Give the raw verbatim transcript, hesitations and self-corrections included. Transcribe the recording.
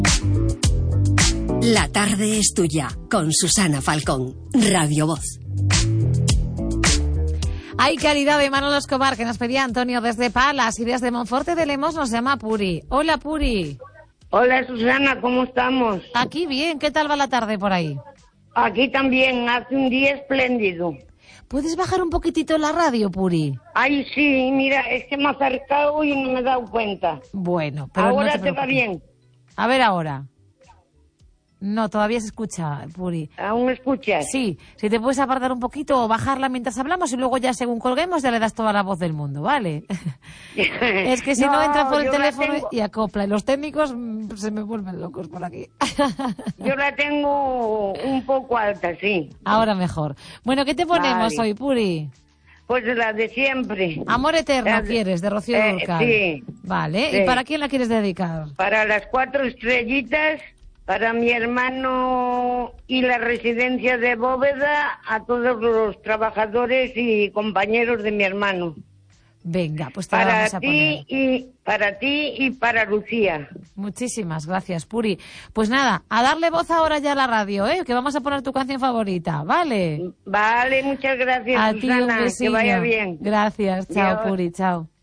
La tarde es tuya, con Susana Falcón, Radio Voz. Hay calidad de Manolo Escobar, que nos pedía Antonio desde Palas, y desde Monforte de Lemos nos llama Puri. Hola, Puri. Hola, Susana, ¿cómo estamos? Aquí bien, ¿qué tal va la tarde por ahí? Aquí también, hace un día espléndido. ¿Puedes bajar un poquitito la radio, Puri? Ay, sí, mira, es que me he acercado y no me he dado cuenta. Bueno, pero ahora no te te va bien. A ver ahora. No, todavía se escucha, Puri. ¿Aún me escuchas? Sí, si te puedes apartar un poquito o bajarla mientras hablamos y luego ya según colguemos ya le das toda la voz del mundo, ¿vale? Es que si no, no entra por el teléfono tengo... y acopla. Y los técnicos mmm, se me vuelven locos por aquí. Yo la tengo un poco alta, sí. Ahora mejor. Bueno, ¿qué te ponemos vale. hoy, Puri? Pues la de siempre. Amor eterno, la de... ¿quieres? De Rocío eh, Dúrcal. Sí. Vale, sí. ¿Y para quién la quieres dedicar? Para las cuatro estrellitas... Para mi hermano y la residencia de Bóveda, a todos los trabajadores y compañeros de mi hermano. Venga, pues te para la vamos a ti poner. y para ti y para Lucía. Muchísimas gracias, Puri. Pues nada, a darle voz ahora ya a la radio, ¿eh? Que vamos a poner tu canción favorita, ¿vale? Vale, muchas gracias, a Susana. Ti un que vaya bien. Gracias, chao, Dios. Puri, chao.